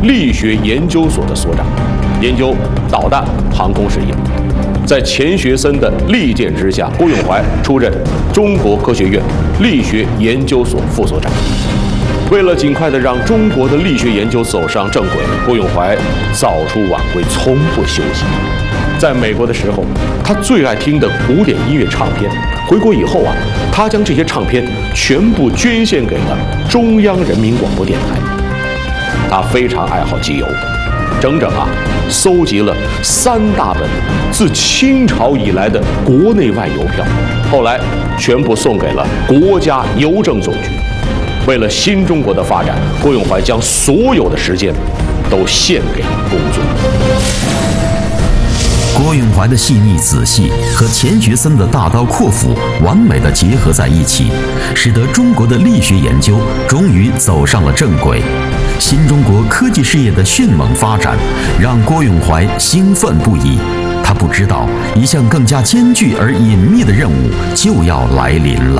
力学研究所的所长，研究导弹、航空事业。在钱学森的力荐之下，郭永怀出任中国科学院力学研究所副所长。为了尽快地让中国的力学研究走上正轨，郭永怀早出晚归，从不休息。在美国的时候，他最爱听的古典音乐唱片，回国以后他将这些唱片全部捐献给了中央人民广播电台。他非常爱好集邮，整整搜集了3大本自清朝以来的国内外邮票，后来全部送给了国家邮政总局。为了新中国的发展，郭永怀将所有的时间都献给了工作。 郭永怀的细腻仔细和钱学森的大刀阔斧完美的结合在一起，使得中国的力学研究终于走上了正轨。新中国科技事业的迅猛发展让郭永怀兴奋不已，他不知道一项更加艰巨而隐秘的任务就要来临了。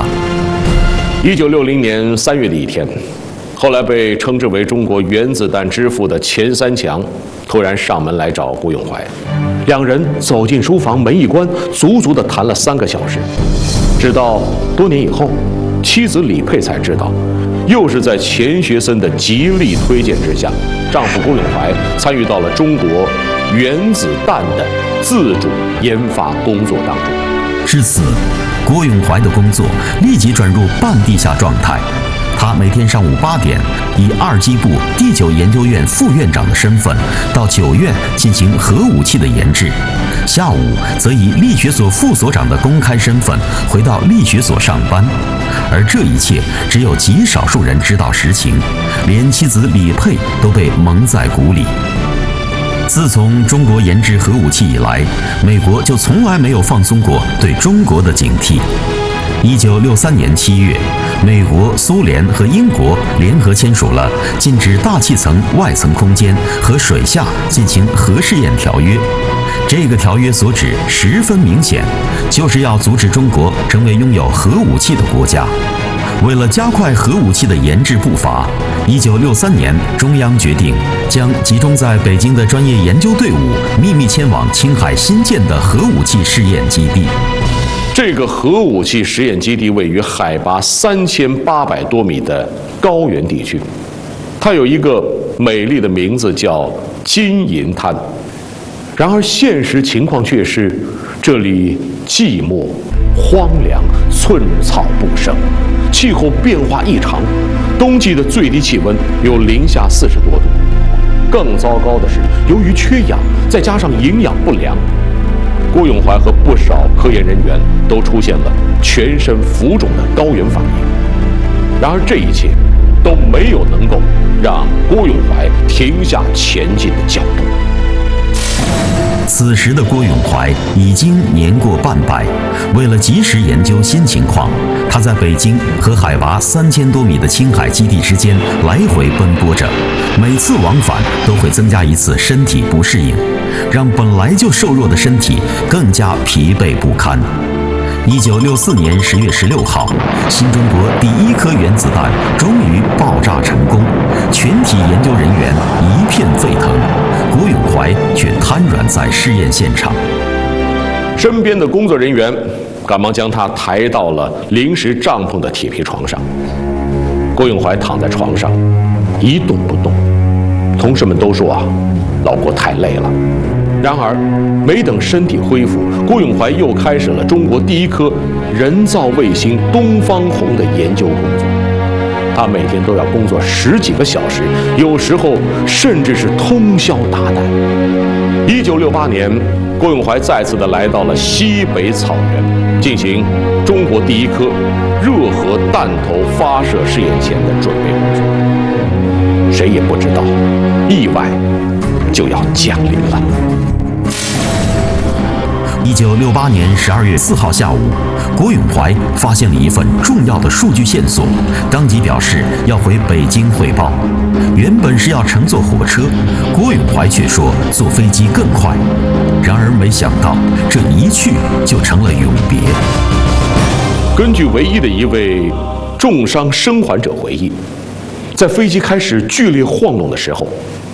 1960年3月的一天，后来被称之为中国原子弹之父的钱三强突然上门来找郭永怀，两人走进书房，门一关，足足地谈了3个小时。直到多年以后，妻子李佩才知道，又是在钱学森的极力推荐之下，丈夫郭永怀参与到了中国原子弹的自主研发工作当中。 至此，郭永怀的工作立即转入半地下状态。他每天上午8点，以2机部第9研究院副院长的身份到9院进行核武器的研制，下午则以力学所副所长的公开身份回到力学所上班。而这一切只有极少数人知道实情，连妻子李佩都被蒙在鼓里。自从中国研制核武器以来，美国就从来没有放松过对中国的警惕。1963年7月，美国、苏联和英国联合签署了禁止大气层外层空间和水下进行核试验条约。这个条约所指十分明显，就是要阻止中国成为拥有核武器的国家。为了加快核武器的研制步伐，1963年中央决定将集中在北京的专业研究队伍秘密迁往青海新建的核武器试验基地。 这个核武器实验基地位于海拔3800多米的高原地区，它有一个美丽的名字叫金银滩。然而现实情况却是，这里寂寞、荒凉，寸草不生，气候变化异常，冬季的最低气温有零下40多度。更糟糕的是，由于缺氧，再加上营养不良，郭永怀和不少科研人员都出现了全身浮肿的高原反应。然而这一切都没有能够让郭永怀停下前进的脚步。 此时的郭永怀已经年过半百，为了及时研究新情况，他在北京和海拔3000多米的青海基地之间来回奔波着，每次往返都会增加一次身体不适应，让本来就瘦弱的身体更加疲惫不堪。1964年10月16号，新中国第1颗原子弹终于爆炸成功，全体研究人员一片沸腾，郭永怀却瘫软在试验现场。 身边的工作人员赶忙将他抬到了临时帐篷的铁皮床上。郭永怀躺在床上一动不动，同事们都说老郭太累了。然而没等身体恢复，郭永怀又开始了中国第1颗人造卫星东方红的研究工作。他每天都要工作10几个小时，有时候甚至是通宵达旦。1968年，郭永怀再次的来到了西北草原，进行中国第1颗热核弹头发射试验前的准备工作。谁也不知道，意外就要降临了。 1968年12月4号下午，郭永怀发现了一份重要的数据线索，当即表示要回北京汇报。原本是要乘坐火车，郭永怀却说坐飞机更快。然而没想到，这一去就成了永别。 根据唯一的一位重伤生还者回忆，在飞机开始剧烈晃动的时候，